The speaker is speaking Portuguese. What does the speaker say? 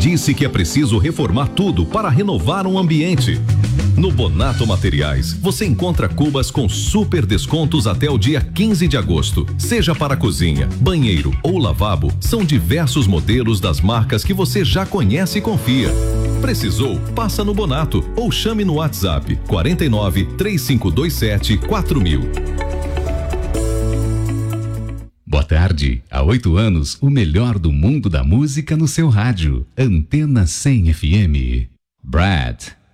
disse que é preciso reformar tudo para renovar um ambiente. No Bonato Materiais, você encontra cubas com super descontos até o dia 15 de agosto. Seja para cozinha, banheiro ou lavabo, são diversos modelos das marcas que você já conhece e confia. Precisou? Passa no Bonato ou chame no WhatsApp 49 3527 4000. Boa tarde. Há 8 anos, o melhor do mundo da música no seu rádio. Antena 100 FM. Brad.